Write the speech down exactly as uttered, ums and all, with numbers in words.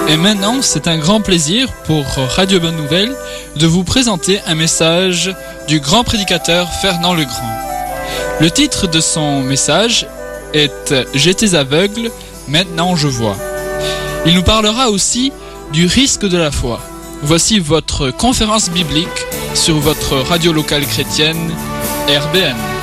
Et maintenant, c'est un grand plaisir pour Radio Bonne Nouvelle de vous présenter un message du grand prédicateur Fernand Legrand. Le titre de son message est « J'étais aveugle, maintenant je vois ». Il nous parlera aussi du risque de la foi. Voici votre conférence biblique sur votre radio locale chrétienne R B N.